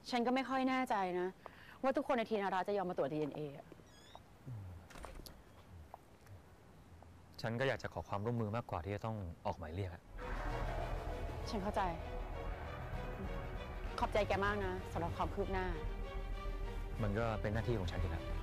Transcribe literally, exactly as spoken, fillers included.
ฉันก็ไม่ค่อยแน่ใจนะว่าทุกคนในทีนาราจะยอมมาตรวจ ดี เอ็น เอ อะฉันก็อยากจะขอความร่วมมือมากกว่าที่จะต้องออกหมายเรียกอะฉันเข้าใจ ขอบใจแกมากนะสำหรับความคืบหน้ามันก็เป็นหน้าที่ของฉันอยู่แล้ว